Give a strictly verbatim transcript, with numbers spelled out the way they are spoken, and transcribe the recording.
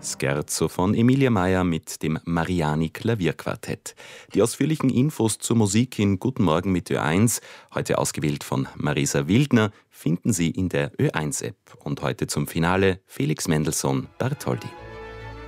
Scherzo von Emilia Mayer mit dem Mariani Klavierquartett. Die ausführlichen Infos zur Musik in Guten Morgen mit Ö eins, heute ausgewählt von Marisa Wildner, finden Sie in der Ö eins App. Und heute zum Finale Felix Mendelssohn Bartholdy.